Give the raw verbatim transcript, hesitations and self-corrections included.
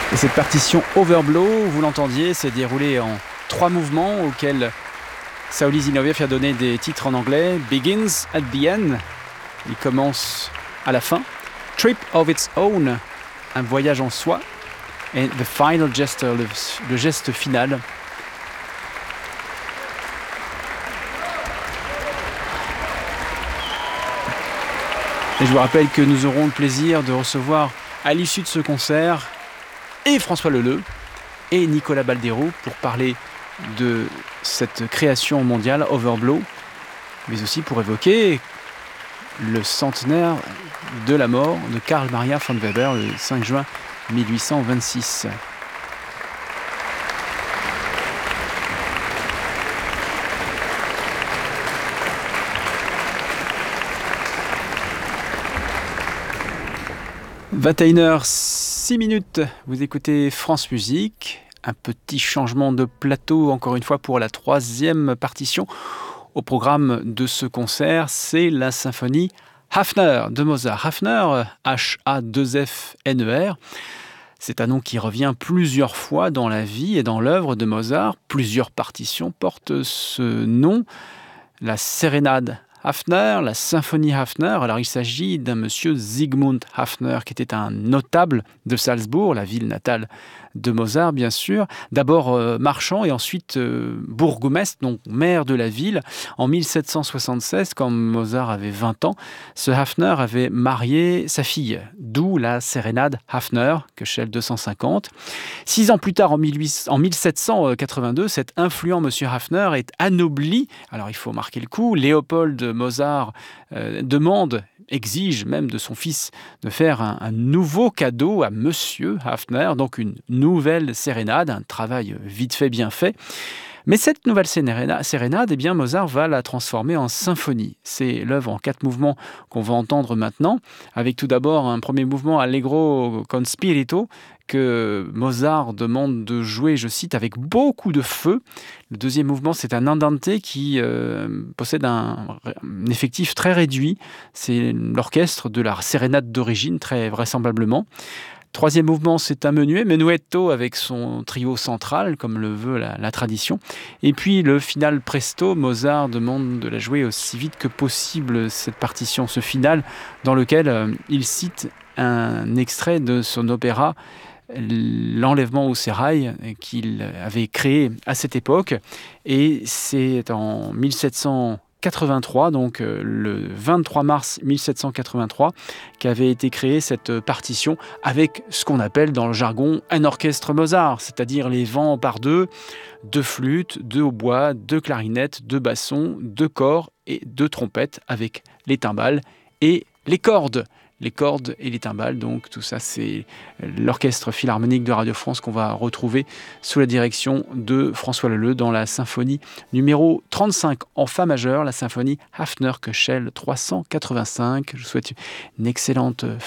Et cette partition Overblow, vous l'entendiez, s'est déroulée en trois mouvements auxquels Sauli Zinoviev a donné des titres en anglais. Begins at the end, il commence à la fin. Trip of its own, un voyage en soi. Et the final gesture, le, le geste final. Et je vous rappelle que nous aurons le plaisir de recevoir à l'issue de ce concert et François Leleux et Nicolas Baldero pour parler de cette création mondiale Overblow, mais aussi pour évoquer le centenaire de la mort de Karl Maria von Weber le cinq juin mille huit cent vingt-six. vingt et une heures six minutes, vous écoutez France Musique. Un petit changement de plateau, encore une fois, pour la troisième partition. Au programme de ce concert, c'est la symphonie Hafner de Mozart. Hafner, H A deux F N E R, c'est un nom qui revient plusieurs fois dans la vie et dans l'œuvre de Mozart. Plusieurs partitions portent ce nom. La sérénade Hafner, la symphonie Hafner. Alors il s'agit d'un monsieur Siegmund Hafner qui était un notable de Salzbourg, la ville natale de Mozart bien sûr. D'abord euh, marchand et ensuite euh, bourgmestre, donc maire de la ville. En mille sept cent soixante-seize, quand Mozart avait vingt ans, ce Hafner avait marié sa fille, d'où la sérénade Hafner, Köchel deux cent cinquante. Six ans plus tard, en, mille sept cent quatre-vingt-deux, cet influent monsieur Hafner est anobli. Alors il faut marquer le coup, Léopold Mozart euh, demande, exige même de son fils de faire un, un nouveau cadeau à monsieur Hafner, donc une nouvelle sérénade, un travail vite fait, bien fait. Mais cette nouvelle sérénade, eh bien, Mozart va la transformer en symphonie. C'est l'œuvre en quatre mouvements qu'on va entendre maintenant, avec tout d'abord un premier mouvement Allegro con spirito, que Mozart demande de jouer, je cite, avec beaucoup de feu. Le deuxième mouvement, c'est un andante qui euh, possède un, un effectif très réduit. C'est l'orchestre de la sérénade d'origine, très vraisemblablement. Troisième mouvement, c'est un menuet, menuetto avec son trio central, comme le veut la, la tradition. Et puis le final presto, Mozart demande de la jouer aussi vite que possible, cette partition, ce final, dans lequel euh, il cite un extrait de son opéra L'enlèvement au sérail qu'il avait créé à cette époque. Et c'est en mille sept cent quatre-vingt-trois, donc le vingt-trois mars mille sept cent quatre-vingt-trois, qu'avait été créée cette partition avec ce qu'on appelle dans le jargon un orchestre Mozart, c'est-à-dire les vents par deux, deux flûtes, deux hautbois, deux clarinettes, deux bassons, deux corps et deux trompettes avec les timbales et les cordes. Les cordes et les timbales, donc tout ça c'est l'orchestre philharmonique de Radio France qu'on va retrouver sous la direction de François Leleux dans la symphonie numéro trente-cinq en fa majeur, la symphonie Hafner Köchel trois cent quatre-vingt-cinq. Je vous souhaite une excellente